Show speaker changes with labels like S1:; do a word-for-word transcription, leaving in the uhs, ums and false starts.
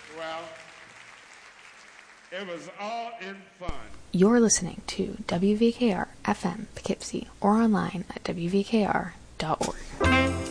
S1: Well, it was all in fun.
S2: You're listening to W V K R F M Poughkeepsie or online at W V K R dot org.